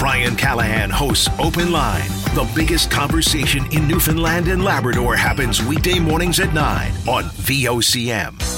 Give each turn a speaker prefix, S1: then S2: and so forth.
S1: Ryan Callahan hosts Open Line. The biggest conversation in Newfoundland and Labrador happens weekday mornings at 9 on VOCM.